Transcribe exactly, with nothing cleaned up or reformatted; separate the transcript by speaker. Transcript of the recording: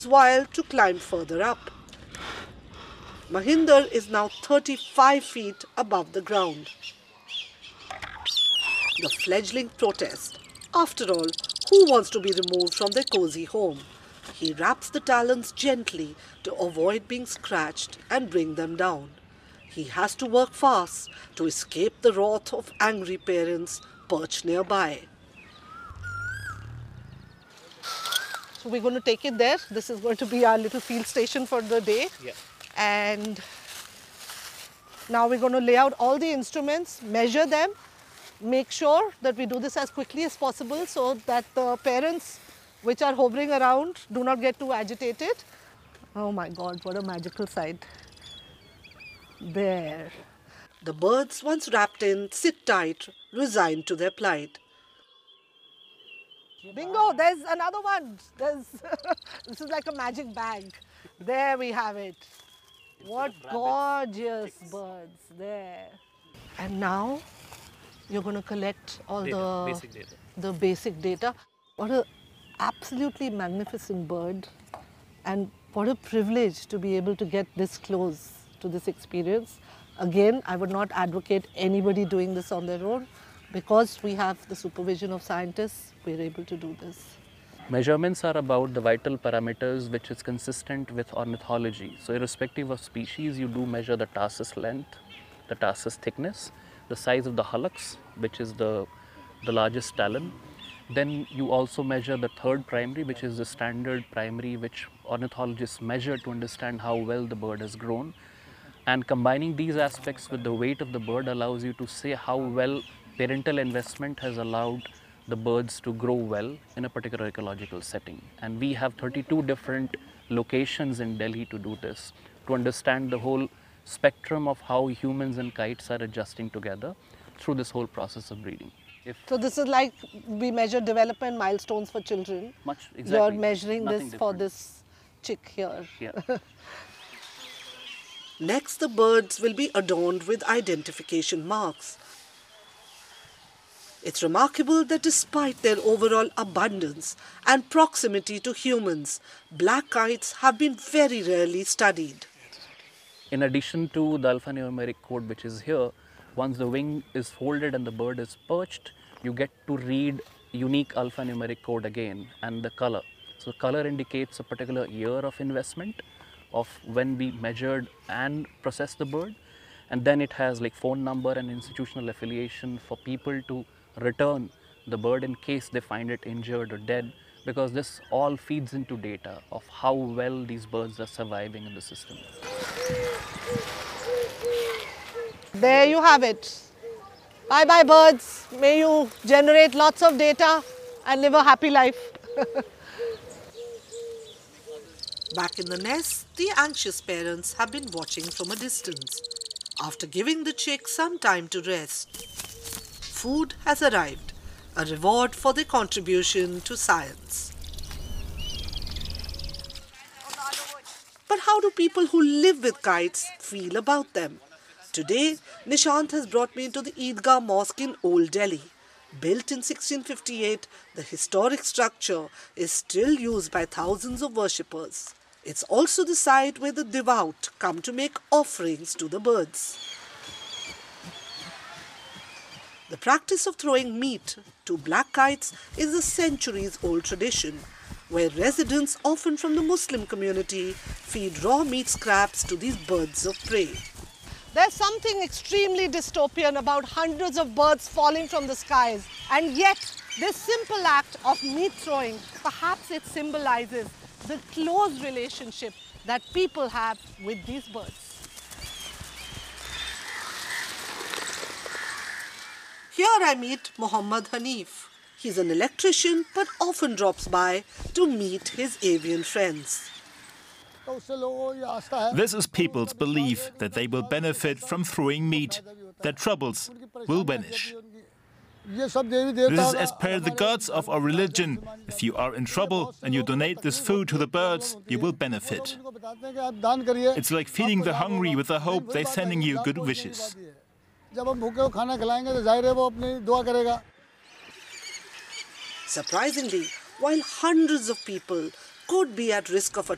Speaker 1: while to climb further up. Mahinder is now thirty-five feet above the ground. The fledgling protest. After all, who wants to be removed from their cozy home? He wraps the talons gently to avoid being scratched and bring them down. He has to work fast to escape the wrath of angry parents perched nearby. So we're going to take it there. This is going to be our little field station for the day.
Speaker 2: Yeah.
Speaker 1: And now we're going to lay out all the instruments, measure them, make sure that we do this as quickly as possible so that the parents which are hovering around do not get too agitated. Oh my God, what a magical sight. There. The birds, once wrapped in, sit tight, resigned to their plight. Bingo, there's another one. There's this is like a magic bag. There we have it. What gorgeous birds there. And now you're going to collect all
Speaker 2: Data,
Speaker 1: the
Speaker 2: basic data.
Speaker 1: the basic data. What an absolutely magnificent bird, and what a privilege to be able to get this close to this experience. Again, I would not advocate anybody doing this on their own. Because we have the supervision of scientists, we're able to do this.
Speaker 2: Measurements are about the vital parameters which is consistent with ornithology. So irrespective of species, you do measure the tarsus length, the tarsus thickness, the size of the hallux, which is the, the largest talon. Then you also measure the third primary, which is the standard primary, which ornithologists measure to understand how well the bird has grown. And combining these aspects with the weight of the bird allows you to say how well parental investment has allowed the birds to grow well in a particular ecological setting. And we have thirty-two different locations in Delhi to do this, to understand the whole spectrum of how humans and kites are adjusting together through this whole process of breeding. If
Speaker 1: So this is like we measure development milestones for children.
Speaker 2: much exactly,
Speaker 1: You're measuring
Speaker 2: nothing
Speaker 1: this for
Speaker 2: different.
Speaker 1: this chick here.
Speaker 2: Yeah.
Speaker 1: Next, the birds will be adorned with identification marks. It's remarkable that despite their overall abundance and proximity to humans, black kites have been very rarely studied.
Speaker 2: In addition to the alphanumeric code which is here, once the wing is folded and the bird is perched, you get to read unique alphanumeric code again and the color. So color indicates a particular year of investment of when we measured and processed the bird, and then it has like phone number and institutional affiliation for people to return the bird in case they find it injured or dead, because this all feeds into data of how well these birds are surviving in the system.
Speaker 1: There you have it. Bye bye birds. May you generate lots of data and live a happy life. Back in the nest, the anxious parents have been watching from a distance. After giving the chick some time to rest, food has arrived, a reward for their contribution to science. But how do people who live with kites feel about them? Today, Nishant has brought me to the Eidgah Mosque in Old Delhi. Built in sixteen fifty-eight, the historic structure is still used by thousands of worshippers. It's also the site where the devout come to make offerings to the birds. The practice of throwing meat to black kites is a centuries-old tradition, where residents, often from the Muslim community, feed raw meat scraps to these birds of prey. There's something extremely dystopian about hundreds of birds falling from the skies, and yet this simple act of meat throwing, perhaps it symbolizes the close relationship that people have with these birds. Here I meet Muhammad Hanif. He's an electrician but often drops by to meet his avian friends.
Speaker 3: This is people's belief that they will benefit from throwing meat. Their troubles will vanish. This is as per the gods of our religion. If you are in trouble and you donate this food to the birds, you will benefit. It's like feeding the hungry with the hope they're sending you good wishes.
Speaker 1: Surprisingly, while hundreds of people could be at risk of a